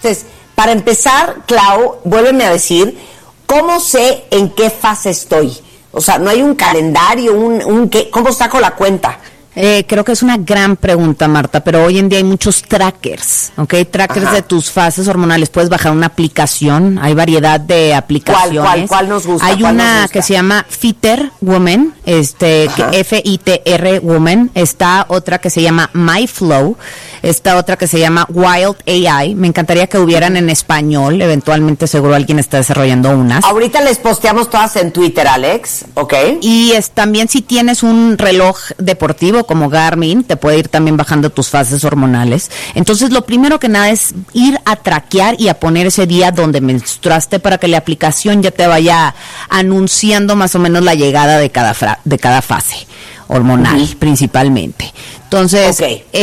para empezar, Clau, vuélveme a decir, ¿cómo sé en qué fase estoy? O sea, no hay un calendario, ¿cómo saco la cuenta? Creo que es una gran pregunta, Marta, pero hoy en día hay muchos trackers, ¿ok? Trackers de tus fases hormonales. Puedes bajar una aplicación, hay variedad de aplicaciones. ¿Cuál nos gusta? Hay una que se llama Fitter Woman, FITR Woman. Está otra que se llama MyFlow. Está otra que se llama Wild AI. Me encantaría que hubieran en español. Eventualmente seguro alguien está desarrollando unas. Ahorita les posteamos todas en Twitter, Alex, ¿ok? Y también si tienes un reloj deportivo como Garmin, te puede ir también bajando tus fases hormonales. Entonces, lo primero que nada es ir a traquear y a poner ese día donde menstruaste para que la aplicación ya te vaya anunciando más o menos la llegada de cada fase hormonal, principalmente. Entonces,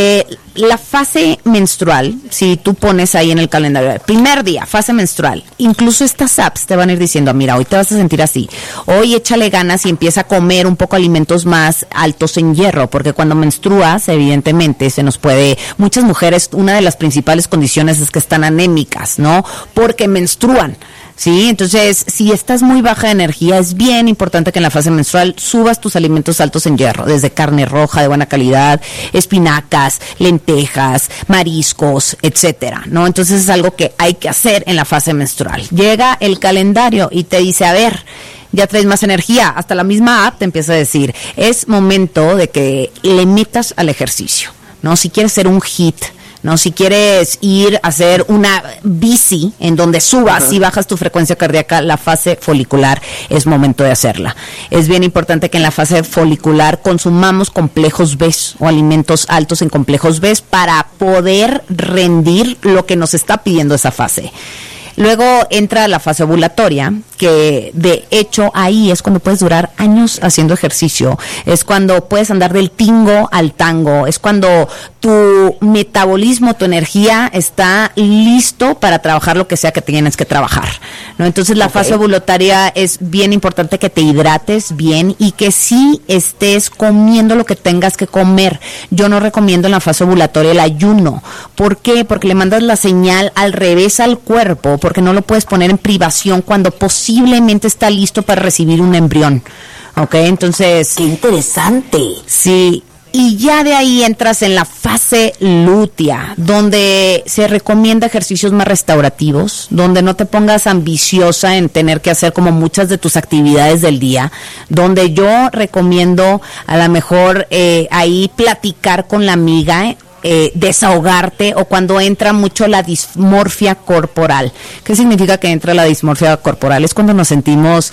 la fase menstrual, si tú pones ahí en el calendario, primer día, fase menstrual, incluso estas apps te van a ir diciendo, mira, hoy te vas a sentir así, hoy échale ganas y empieza a comer un poco alimentos más altos en hierro, porque cuando menstruas, evidentemente, muchas mujeres, una de las principales condiciones es que están anémicas, ¿no? Porque menstruan. Sí, entonces, si estás muy baja de energía, es bien importante que en la fase menstrual subas tus alimentos altos en hierro, desde carne roja de buena calidad, espinacas, lentejas, mariscos, etcétera, ¿no? Entonces es algo que hay que hacer en la fase menstrual. Llega el calendario y te dice, a ver, ya traes más energía, hasta la misma app te empieza a decir, es momento de que le metas al ejercicio, ¿no? Si quieres ser un hit, ¿no? Si quieres ir a hacer una bici en donde subas y bajas tu frecuencia cardíaca, la fase folicular es momento de hacerla. Es bien importante que en la fase folicular consumamos complejos B o alimentos altos en complejos B para poder rendir lo que nos está pidiendo esa fase. Luego entra la fase ovulatoria, que de hecho ahí es cuando puedes durar años haciendo ejercicio, es cuando puedes andar del tingo al tango, es cuando tu metabolismo, tu energía está listo para trabajar lo que sea que tienes que trabajar, ¿no? Entonces la fase ovulatoria es bien importante que te hidrates bien y que sí estés comiendo lo que tengas que comer. Yo no recomiendo en la fase ovulatoria el ayuno. ¿Por qué? Porque le mandas la señal al revés al cuerpo, porque no lo puedes poner en privación cuando posiblemente está listo para recibir un embrión. ¿Ok? Entonces... ¡Qué interesante! Sí. Y ya de ahí entras en la fase lútea, donde se recomienda ejercicios más restaurativos, donde no te pongas ambiciosa en tener que hacer como muchas de tus actividades del día, donde yo recomiendo a lo mejor ahí platicar con la amiga, desahogarte, o cuando entra mucho la dismorfia corporal. ¿Qué significa que entra la dismorfia corporal? Es cuando nos sentimos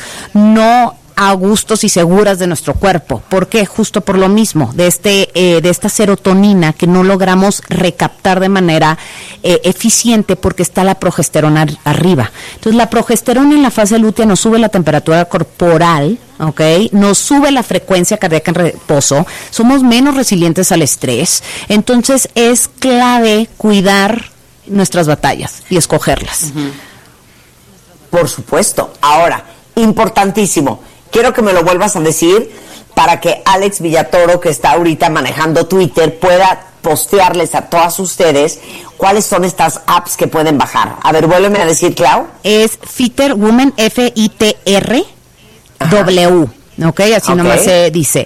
no a gustos y seguras de nuestro cuerpo. ¿Por qué? Justo por lo mismo, de esta serotonina que no logramos recaptar de manera eficiente porque está la progesterona arriba. Entonces la progesterona en la fase lútea nos sube la temperatura corporal, ¿ok? Nos sube la frecuencia cardíaca en reposo, somos menos resilientes al estrés. Entonces es clave cuidar nuestras batallas y escogerlas. Por supuesto. Ahora, importantísimo, quiero que me lo vuelvas a decir para que Alex Villatoro, que está ahorita manejando Twitter, pueda postearles a todas ustedes cuáles son estas apps que pueden bajar. A ver, vuélveme a decir, Clau. Es Fitter Woman, FITR W, ¿ok? Así nomás se dice.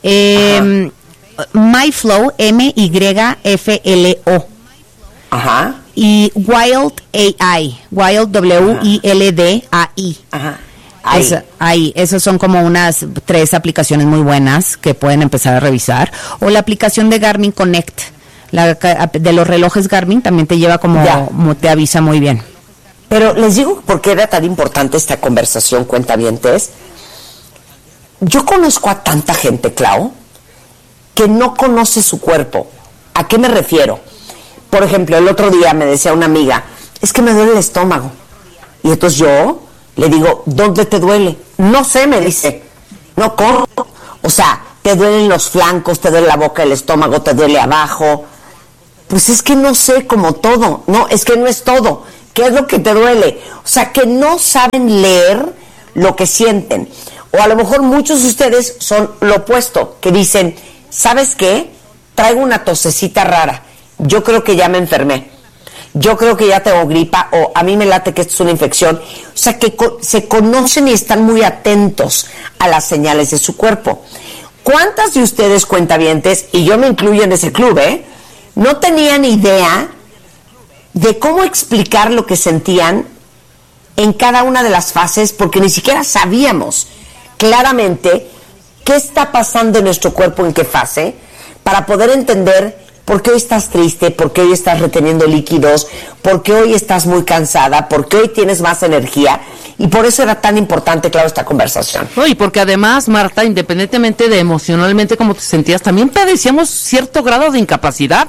MyFlow, MYFLO. Ajá. Y Wild AI, Wild WILDAI. Ajá. Esas son como unas 3 aplicaciones muy buenas que pueden empezar a revisar. O la aplicación de Garmin Connect, de los relojes Garmin, también te lleva te avisa muy bien. Pero les digo por qué era tan importante esta conversación, cuentavientes. Yo conozco a tanta gente, Clau, que no conoce su cuerpo. ¿A qué me refiero? Por ejemplo, el otro día me decía una amiga, es que me duele el estómago. Y entonces yo le digo, ¿dónde te duele? No sé, me dice. No corro. O sea, te duelen los flancos, te duele la boca, el estómago, te duele abajo. Pues es que no sé, como todo. No, es que no es todo. ¿Qué es lo que te duele? O sea, que no saben leer lo que sienten. O a lo mejor muchos de ustedes son lo opuesto, que dicen, ¿sabes qué? Traigo una tosecita rara. Yo creo que ya me enfermé. yo creo que ya tengo gripa, o a mí me late que esto es una infección. O sea, que se conocen y están muy atentos a las señales de su cuerpo. ¿Cuántas de ustedes, cuentavientes, y yo me incluyo en ese club, no tenían idea de cómo explicar lo que sentían en cada una de las fases, porque ni siquiera sabíamos claramente qué está pasando en nuestro cuerpo en qué fase, para poder entender por qué hoy estás triste, por qué hoy estás reteniendo líquidos, por qué hoy estás muy cansada, por qué hoy tienes más energía, y por eso era tan importante, claro, esta conversación. No, y porque además, Marta, independientemente de emocionalmente cómo te sentías, también padecíamos cierto grado de incapacidad.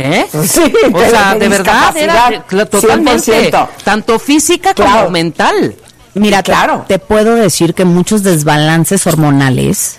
Sí, o sea, de verdad era totalmente, 100%. tanto física como mental. Mira, claro, te puedo decir que muchos desbalances hormonales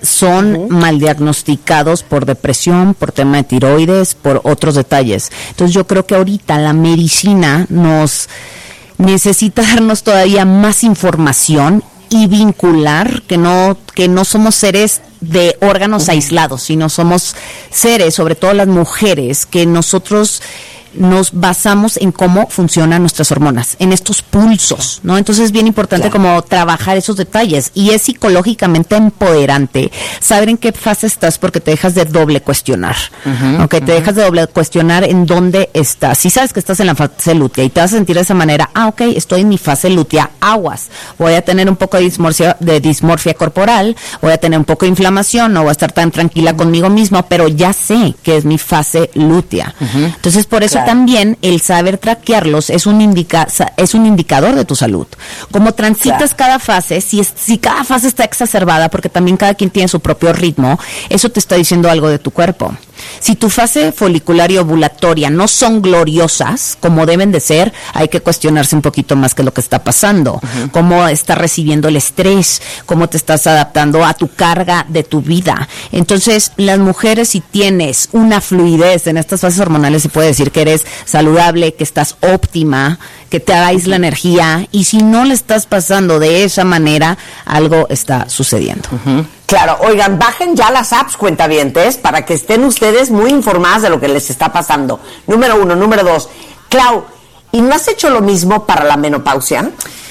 son mal diagnosticados por depresión, por tema de tiroides, por otros detalles. Entonces yo creo que ahorita la medicina nos necesita darnos todavía más información y vincular que no somos seres de órganos aislados, sino somos seres, sobre todo las mujeres, que nosotros nos basamos en cómo funcionan nuestras hormonas, en estos pulsos, ¿no? Entonces es bien importante como trabajar esos detalles, y es psicológicamente empoderante saber en qué fase estás, porque te dejas de doble cuestionar, te dejas de doble cuestionar en dónde estás. Si sabes que estás en la fase lútea y te vas a sentir de esa manera, estoy en mi fase lútea, aguas, voy a tener un poco de dismorfia corporal, voy a tener un poco de inflamación, no voy a estar tan tranquila conmigo misma, pero ya sé que es mi fase lútea. Entonces por eso también el saber traquearlos es un indicador de tu salud. Como transitas cada fase, si cada fase está exacerbada, porque también cada quien tiene su propio ritmo, eso te está diciendo algo de tu cuerpo. Si tu fase folicular y ovulatoria no son gloriosas como deben de ser, hay que cuestionarse un poquito más qué es lo que está pasando, cómo estás recibiendo el estrés, cómo te estás adaptando a tu carga de tu vida. Entonces, las mujeres, si tienes una fluidez en estas fases hormonales, se puede decir que eres saludable, que estás óptima, que te hagáis la energía, y si no le estás pasando de esa manera, algo está sucediendo. Claro, oigan, bajen ya las apps, cuentavientes, para que estén ustedes muy informadas de lo que les está pasando. Número 1, número 2. Clau, ¿y no has hecho lo mismo para la menopausia?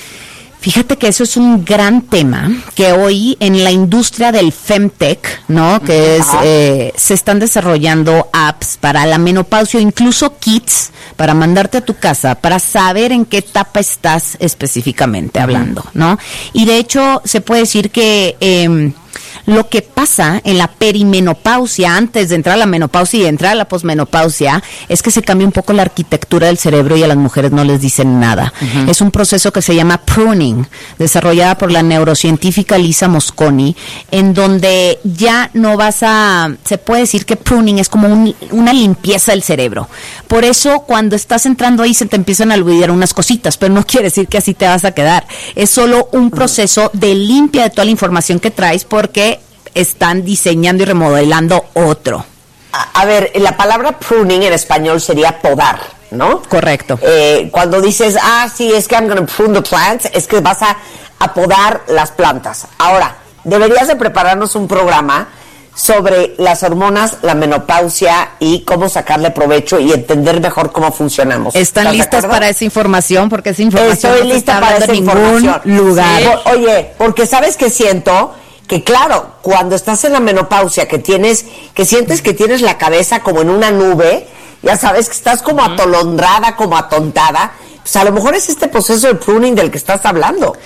Fíjate que eso es un gran tema que hoy en la industria del femtech, ¿no? Que es, se están desarrollando apps para la menopausia, incluso kits para mandarte a tu casa para saber en qué etapa estás específicamente hablando, ¿no? Y de hecho se puede decir que lo que pasa en la perimenopausia, antes de entrar a la menopausia y de entrar a la posmenopausia, es que se cambia un poco la arquitectura del cerebro y a las mujeres no les dicen nada. Es un proceso que se llama pruning, desarrollada por la neurocientífica Lisa Mosconi, en donde ya no se puede decir que pruning es como una limpieza del cerebro. Por eso cuando estás entrando ahí se te empiezan a olvidar unas cositas, pero no quiere decir que así te vas a quedar. Es solo un proceso de limpia de toda la información que traes, porque están diseñando y remodelando otro. A ver, la palabra pruning en español sería podar, ¿no? Correcto. Cuando dices, sí, es que I'm going to prune the plants, es que vas a podar las plantas. Ahora, deberías de prepararnos un programa sobre las hormonas, la menopausia y cómo sacarle provecho y entender mejor cómo funcionamos. ¿Están listas para esa información? Porque esa información Estoy no lista está para esa en ningún información. lugar. Sí. Oye, porque ¿sabes qué siento? Que claro, cuando estás en la menopausia, que sientes que tienes la cabeza como en una nube, ya sabes que estás como atolondrada, como atontada, pues a lo mejor es este proceso de pruning del que estás hablando.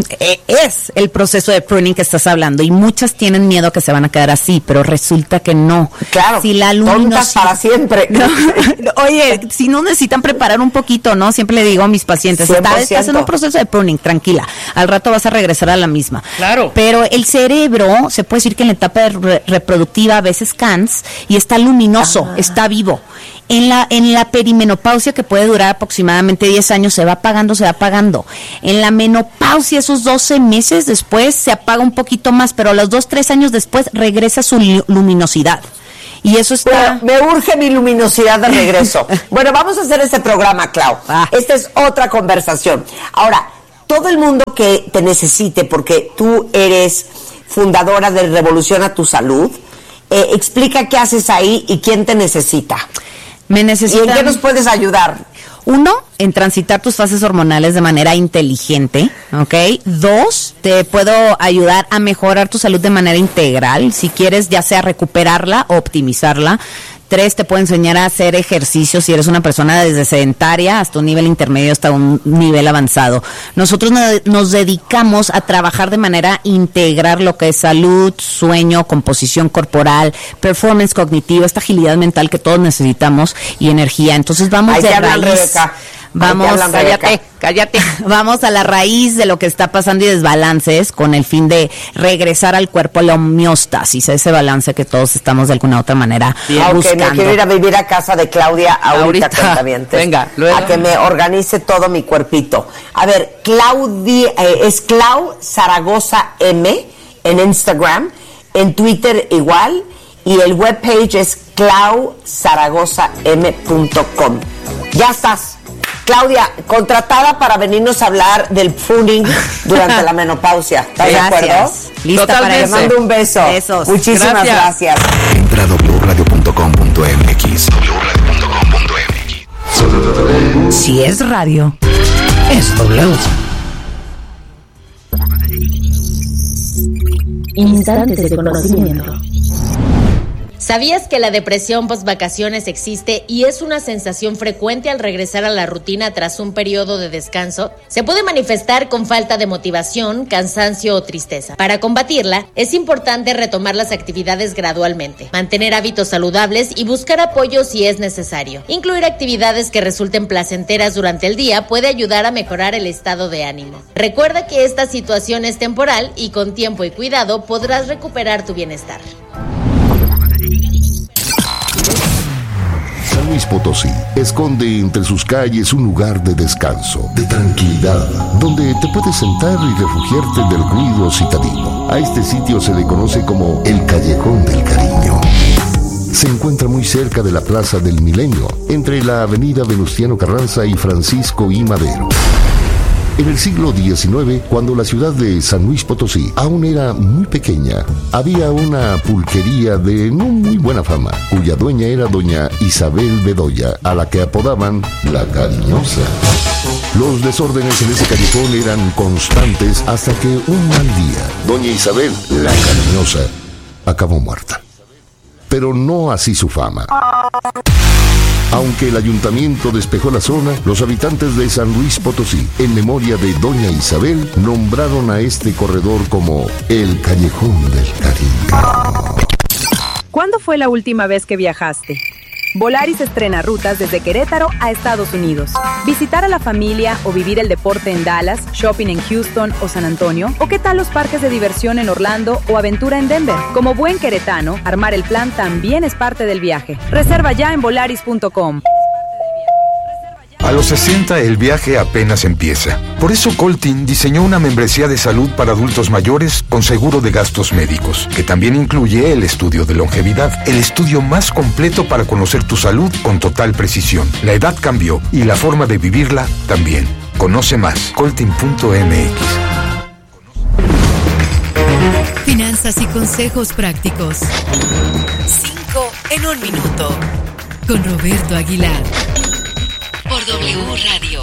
Es el proceso de pruning que estás hablando, y muchas tienen miedo que se van a quedar así, pero resulta que no. Claro, si la tontas para siempre. No, oye, si no necesitan preparar un poquito, ¿no? Siempre le digo a mis pacientes, estás en un proceso de pruning, tranquila, al rato vas a regresar a la misma. Claro. Pero el cerebro, se puede decir que en la etapa reproductiva a veces cansa y está luminoso, está vivo. En la perimenopausia, que puede durar aproximadamente 10 años, se va apagando. En la menopausia, esos 12 meses después, se apaga un poquito más, pero a los 2-3 años después regresa su luminosidad. Y eso está... Bueno, me urge mi luminosidad de regreso. Bueno, vamos a hacer este programa, Clau. Esta es otra conversación. Ahora, todo el mundo que te necesite, porque tú eres fundadora de Revoluciona tu Salud, explica qué haces ahí y quién te necesita. Me necesitan... ¿Y en qué nos puedes ayudar? 1, en transitar tus fases hormonales de manera inteligente, ¿ok? 2, te puedo ayudar a mejorar tu salud de manera integral, si quieres ya sea recuperarla o optimizarla. 3, te puedo enseñar a hacer ejercicio si eres una persona desde sedentaria hasta un nivel intermedio, hasta un nivel avanzado. Nosotros nos dedicamos a trabajar de manera integral lo que es salud, sueño, composición corporal, performance cognitiva, esta agilidad mental que todos necesitamos y energía. Entonces vamos Ahí de te hablan, raíz. Rebeca. Vamos, cállate. Vamos a la raíz de lo que está pasando y desbalances con el fin de regresar al cuerpo a la homeostasis, ese balance que todos estamos de alguna u otra manera buscando. Me quiero ir a vivir a casa de Claudia ahorita. Venga, luego. A que me organice todo mi cuerpito. A ver, Claudia, es Clau Zaragoza M en Instagram, en Twitter igual, y el webpage es clauzaragozam.com. Ya estás. Claudia, contratada para venirnos a hablar del pruning durante la menopausia. ¿Estás de acuerdo? Lista para Te mando un beso. Besos. Muchísimas gracias. Entra a wradio.com.mx. Si es radio, es W. Instantes de conocimiento. ¿Sabías que la depresión post-vacaciones existe y es una sensación frecuente al regresar a la rutina tras un periodo de descanso? Se puede manifestar con falta de motivación, cansancio o tristeza. Para combatirla, es importante retomar las actividades gradualmente, mantener hábitos saludables y buscar apoyo si es necesario. Incluir actividades que resulten placenteras durante el día puede ayudar a mejorar el estado de ánimo. Recuerda que esta situación es temporal y con tiempo y cuidado podrás recuperar tu bienestar. San Luis Potosí esconde entre sus calles un lugar de descanso, de tranquilidad, donde te puedes sentar y refugiarte del ruido citadino. A este sitio se le conoce como el Callejón del Cariño. Se encuentra muy cerca de la Plaza del Milenio, entre la avenida Venustiano Carranza y Francisco I. Madero. En el siglo XIX, cuando la ciudad de San Luis Potosí aún era muy pequeña, había una pulquería de no muy buena fama, cuya dueña era doña Isabel Bedoya, a la que apodaban la Cariñosa. Los desórdenes en ese callejón eran constantes hasta que un mal día, doña Isabel, la Cariñosa, acabó muerta. Pero no así su fama. Aunque el ayuntamiento despejó la zona, los habitantes de San Luis Potosí, en memoria de doña Isabel, nombraron a este corredor como el Callejón del Cariño. ¿Cuándo fue la última vez que viajaste? Volaris estrena rutas desde Querétaro a Estados Unidos. Visitar a la familia o vivir el deporte en Dallas, shopping en Houston o San Antonio, o qué tal los parques de diversión en Orlando o aventura en Denver. Como buen queretano, armar el plan también es parte del viaje. Reserva ya en volaris.com. A los 60 el viaje apenas empieza. Por eso Coltin diseñó una membresía de salud para adultos mayores con seguro de gastos médicos, que también incluye el estudio de longevidad, el estudio más completo para conocer tu salud con total precisión. La edad cambió y la forma de vivirla también. Conoce más, coltin.mx. Finanzas y consejos prácticos. 5 en 1 minuto. Con Roberto Aguilar. Por W Radio.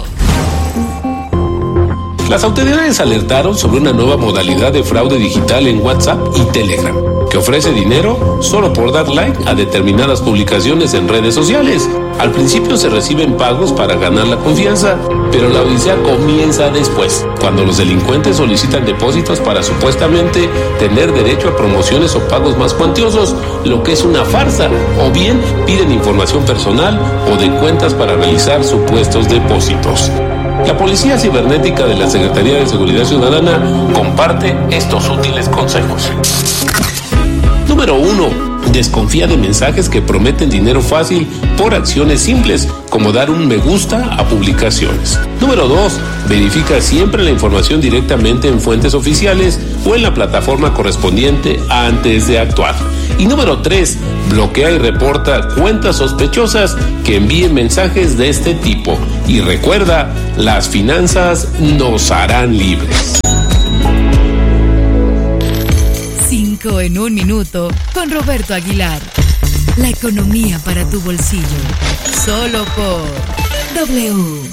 Las autoridades alertaron sobre una nueva modalidad de fraude digital en WhatsApp y Telegram, que ofrece dinero solo por dar like a determinadas publicaciones en redes sociales. Al principio se reciben pagos para ganar la confianza, pero la odisea comienza después, cuando los delincuentes solicitan depósitos para supuestamente tener derecho a promociones o pagos más cuantiosos, lo que es una farsa, o bien piden información personal o de cuentas para realizar supuestos depósitos. La Policía Cibernética de la Secretaría de Seguridad Ciudadana comparte estos útiles consejos. Número 1. Desconfía de mensajes que prometen dinero fácil por acciones simples, como dar un me gusta a publicaciones. Número 2. Verifica siempre la información directamente en fuentes oficiales o en la plataforma correspondiente antes de actuar. Y número 3. Bloquea y reporta cuentas sospechosas que envíen mensajes de este tipo. Y recuerda, las finanzas nos harán libres. 5 en 1 minuto con Roberto Aguilar. La economía para tu bolsillo. Solo por W.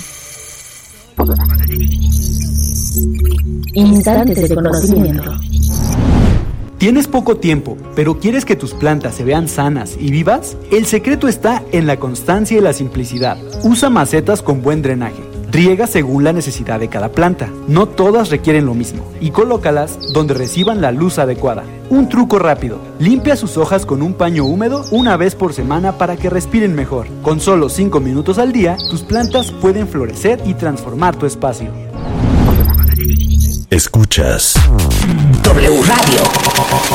Instantes de conocimiento. ¿Tienes poco tiempo, pero quieres que tus plantas se vean sanas y vivas? El secreto está en la constancia y la simplicidad. Usa macetas con buen drenaje. Riega según la necesidad de cada planta. No todas requieren lo mismo. Y colócalas donde reciban la luz adecuada. Un truco rápido. Limpia sus hojas con un paño húmedo una vez por semana para que respiren mejor. Con solo 5 minutos al día, tus plantas pueden florecer y transformar tu espacio. Escuchas W Radio.